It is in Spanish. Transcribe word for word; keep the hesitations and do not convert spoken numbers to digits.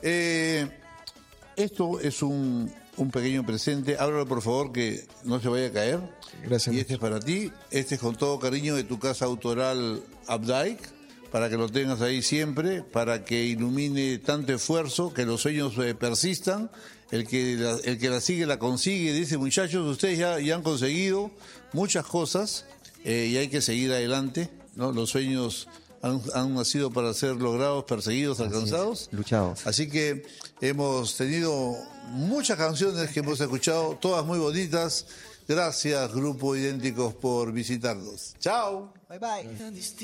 Eh, esto es un, un pequeño presente. Ábralo, por favor, que no se vaya a caer. Gracias. Y este es para ti. Este es con todo cariño de tu casa autoral Updike, para que lo tengas ahí siempre, para que ilumine tanto esfuerzo, que los sueños eh, persistan. El que, la, el que la sigue, la consigue. Dice, muchachos, ustedes ya, ya han conseguido muchas cosas eh, y hay que seguir adelante, ¿no? Los sueños han, han nacido para ser logrados, perseguidos, alcanzados. Así es, luchados. Así que hemos tenido muchas canciones que hemos escuchado, todas muy bonitas. Gracias, Grupo Idénticos, por visitarnos. Chao. Bye bye.